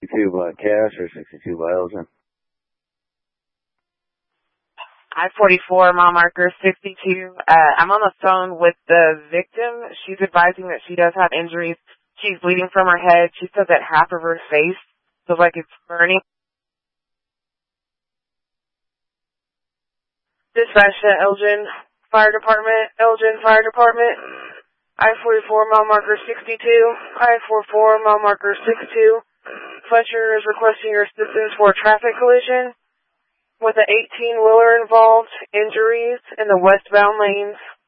62 by Cass or 62 by Elgin? I-44, mile marker 62. I'm on the phone with the victim. She's advising that she does have injuries. She's bleeding from her head. She says that half of her face feels like it's burning. Dispatch to Elgin Fire Department. Elgin Fire Department. I-44, mile marker 62. I-44, mile marker 62. Fletcher is requesting your assistance for a traffic collision with an 18-wheeler involved. Injuries in the westbound lanes.